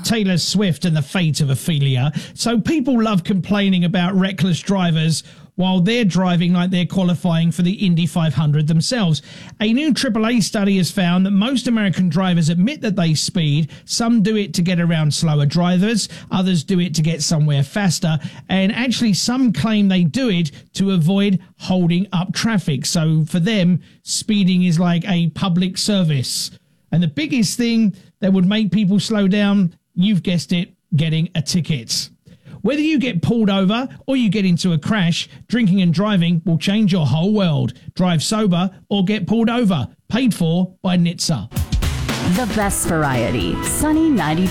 Taylor Swift and the fate of Ophelia. So people love complaining about reckless drivers while they're driving like they're qualifying for the Indy 500 themselves. A new AAA study has found that most American drivers admit that they speed. Some do it to get around slower drivers, others do it to get somewhere faster, and actually some claim they do it to avoid holding up traffic. So for them, speeding is like a public service. And the biggest thing that would make people slow down, you've guessed it, getting a ticket. Whether you get pulled over or you get into a crash, drinking and driving will change your whole world. Drive sober or get pulled over. Paid for by NHTSA. The best variety. Sunny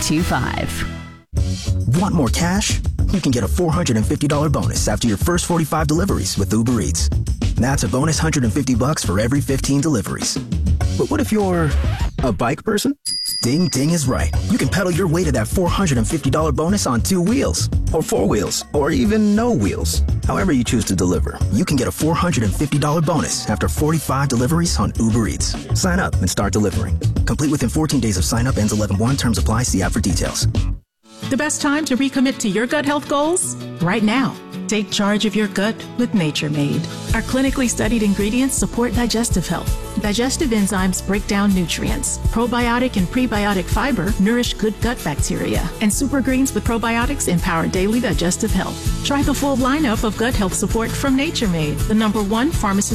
92.5. Want more cash? You can get a $450 bonus after your first 45 deliveries with Uber Eats. That's a bonus $150 for every 15 deliveries. But what if you're a bike person? Ding Ding is right. You can pedal your way to that $450 bonus on 2 wheels, or 4 wheels, or even no wheels. However you choose to deliver, you can get a $450 bonus after 45 deliveries on Uber Eats. Sign up and start delivering. Complete within 14 days of sign up. Ends 11/1. Terms apply. See app for details. The best time to recommit to your gut health goals? Right now. Take charge of your gut with Nature Made. Our clinically studied ingredients support digestive health. Digestive enzymes break down nutrients. Probiotic and prebiotic fiber nourish good gut bacteria. And super greens with probiotics empower daily digestive health. Try the full lineup of gut health support from Nature Made, the #1 pharmacy